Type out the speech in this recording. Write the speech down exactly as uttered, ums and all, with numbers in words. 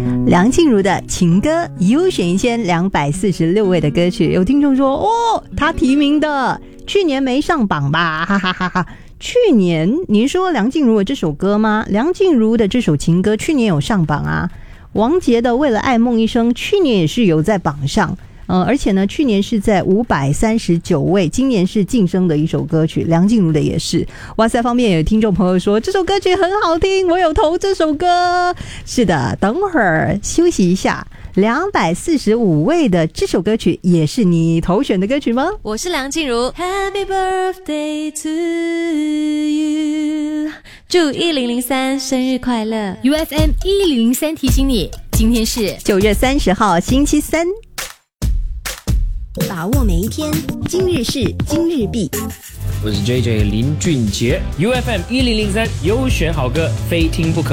梁静茹的情歌优选一千两百四十六位的歌曲，有听众说哦，他提名的去年没上榜吧，哈哈哈哈。去年您说梁静茹的这首歌吗？梁静茹的这首情歌去年有上榜啊。王杰的为了爱梦一生去年也是有在榜上，呃，而且呢去年是在五百三十九位，今年是晋升的一首歌曲，梁静茹的也是。哇塞，方面有听众朋友说这首歌曲很好听，我有投这首歌。是的，等会儿休息一下，两百四十五位的这首歌曲也是你投选的歌曲吗？ 我是梁静茹 Happy birthday to you， 祝一零零三生日快乐。 U F M 一零零三提醒你，今天是九月三十号星期三， 把握每一天，今日事今日毕。 我是 J J 林俊杰 ，U F M 一零零三优选好歌，非听不可。